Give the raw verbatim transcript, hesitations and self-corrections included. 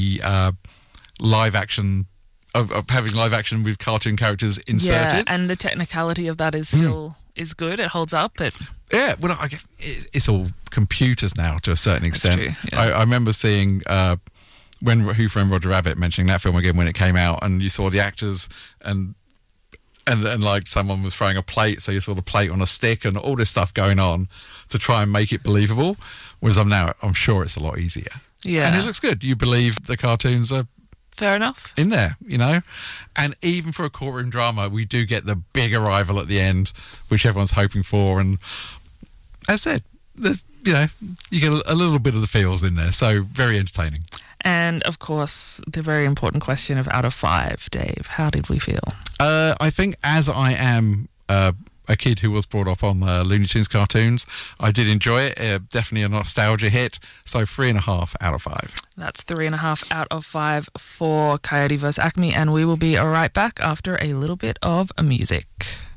uh, live action of, of having live action with cartoon characters inserted. Yeah, and the technicality of that is still mm. is good. It holds up. It yeah, well, I, it's all computers now to a certain extent. That's true, yeah. I, I remember seeing uh, when Who Framed Roger Rabbit, mentioning that film again when it came out, and you saw the actors and. And, and like someone was throwing a plate, so you saw the plate on a stick and all this stuff going on to try and make it believable. Whereas I'm now, I'm sure it's a lot easier. Yeah. And it looks good. You believe the cartoons are fair enough in there, you know? And even for a courtroom drama, we do get the big arrival at the end, which everyone's hoping for. And as I said, there's, you know, you get a, a little bit of the feels in there. So very entertaining. And, of course, the very important question of out of five, Dave, how did we feel? Uh, I think as I am uh, a kid who was brought up on uh, Looney Tunes cartoons, I did enjoy it. Uh, definitely a nostalgia hit. So three and a half out of five. That's three and a half out of five for Coyote versus. Acme. And we will be right back after a little bit of music.